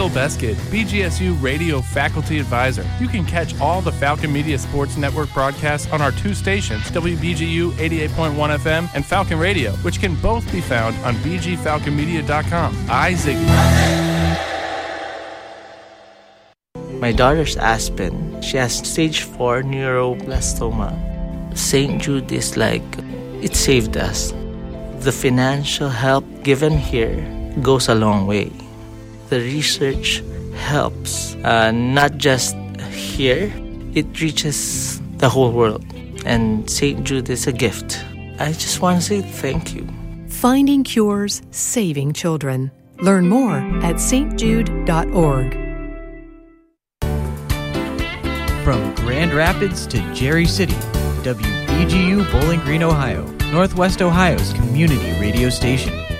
Bill Beskid, BGSU Radio Faculty Advisor. You can catch all the Falcon Media Sports Network broadcasts on our two stations, WBGU 88.1 FM and Falcon Radio, which can both be found on bgfalconmedia.com. Ziggy. My daughter's Aspen. She has stage 4 neuroblastoma. St. Jude is like, it saved us. The financial help given here goes a long way. The research helps, not just here, it reaches the whole world. And St. Jude is a gift. I just want to say thank you. Finding cures, saving children. Learn more at stjude.org. From Grand Rapids to Jerry City, WBGU Bowling Green, Ohio, Northwest Ohio's community radio station.